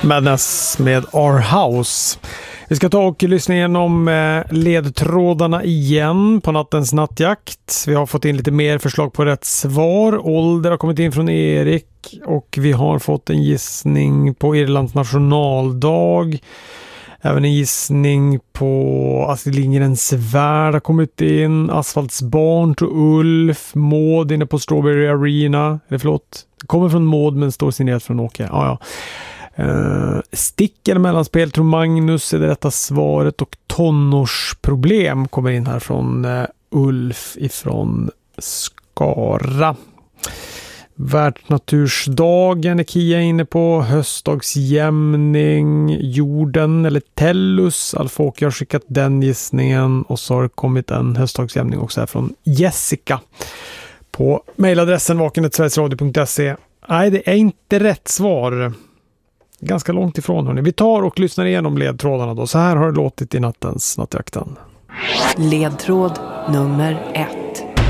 Madness med Our House. Vi ska ta och lyssna igenom ledtrådarna igen på nattens nattjakt. Vi har fått in lite mer förslag på rätt svar. Ålder har kommit in från Erik och vi har fått en gissning på Irlands nationaldag. Även en gissning på Astrid Lindgrens värld har kommit in. Asfaltsbarn till Ulf. Maud inne på Strawberry Arena. Det kommer från Maud men står signerat från Åke. Ja. Stick eller mellanspel tror Magnus är det rätta svaret, och tonårsproblem kommer in här från Ulf ifrån Skara. Världsnatursdagen är Kia inne på. Höstdagsjämning, jorden eller Tellus. Alfåke har skickat den gissningen, och så har det kommit en höstdagsjämning också här från Jessica på mejladressen vakenet@sverigesradio.se. Nej, det är inte rätt svar. Ganska långt ifrån, hörni. Vi tar och lyssnar igenom ledtrådarna då. Så här har det låtit i nattens nattjakten. Ledtråd nummer 1.